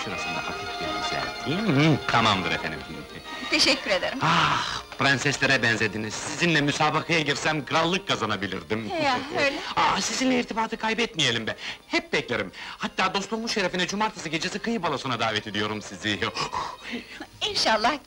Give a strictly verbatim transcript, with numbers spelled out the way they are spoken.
sırasında hafif bir güzel değil mi? Hı, tamamdır efendim. Teşekkür ederim. Ah, prenseslere benzediniz. Sizinle müsabakaya girsem krallık kazanabilirdim. Ya, öyle. Aa, sizinle irtibatı kaybetmeyelim be. Hep beklerim. Hatta dostluğumun şerefine cumartesi gecesi kıyı balosuna davet ediyorum sizi. İnşallah